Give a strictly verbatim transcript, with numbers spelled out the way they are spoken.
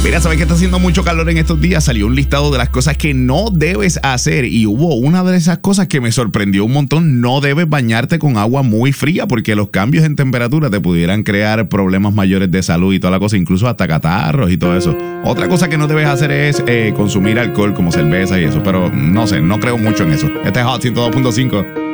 Mira, ¿sabes que está haciendo mucho calor en estos días? Salió un listado de las cosas que no debes hacer y hubo una de esas cosas que me sorprendió un montón. No debes bañarte con agua muy fría porque los cambios en temperatura te pudieran crear problemas mayores de salud y toda la cosa, incluso hasta catarros y todo eso. Otra cosa que no debes hacer es eh, consumir alcohol como cerveza y eso, pero no sé, no creo mucho en eso. Este es Hot ciento dos punto cinco.